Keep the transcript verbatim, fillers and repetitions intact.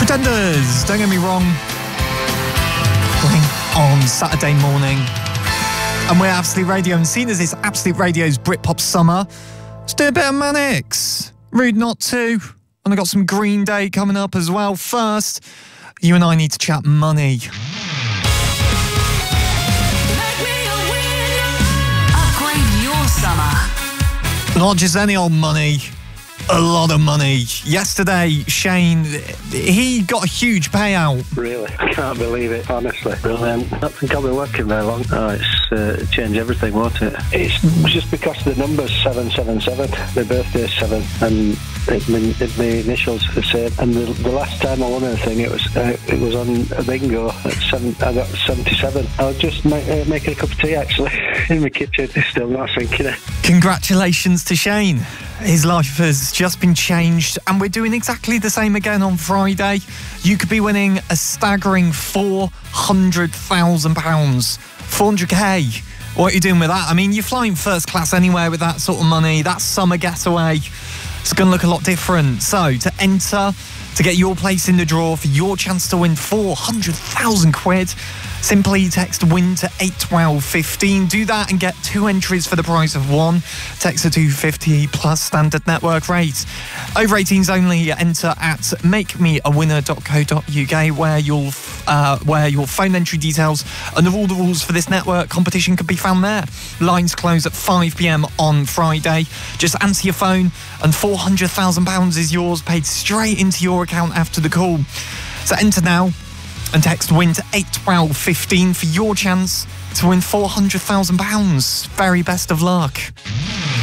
Pretenders, don't get me wrong, playing on Saturday morning. And we're Absolute Radio, and seen as it's Absolute Radio's Britpop summer, let's do a bit of Mannix. Rude not to. And I got some Green Day coming up as well. First, you and I need to chat money. Upgrade your summer. Not just any old money. A lot of money. Yesterday, Shane, he got a huge payout. Really? I can't believe it, honestly. Brilliant. I don't think I'll be working very long. Oh, it's uh, changed everything, won't it? It's just because the number's seven seven seven. My birthday's seven, and it, my, it, my initials are the same. And the, the last time I won anything, it was uh, it was on a bingo at seven. I got seventy-seven. I was just make, uh, making a cup of tea, actually, in my kitchen. Still not thinking it. Congratulations to Shane. His life has just been changed, and we're doing exactly the same again on Friday. You could be winning a staggering four hundred thousand pounds. four hundred k. What are you doing with that? I mean, you're flying first class anywhere with that sort of money. That summer getaway, it's going to look a lot different. So, to enter, to get your place in the draw for your chance to win four hundred thousand quid, simply text WIN to eight one two one five. Do that and get two entries for the price of one. Text to two fifty plus standard network rate. Over eighteens only. Enter at make me a winner dot co dot uk, where you'll uh, where your phone entry details and all the rules for this network competition can be found there. Lines close at five p m on Friday. Just answer your phone and four hundred thousand pounds is yours, paid straight into your account after the call. So enter now and text WIN to eight one two one five for your chance to win four hundred thousand pounds. Very best of luck.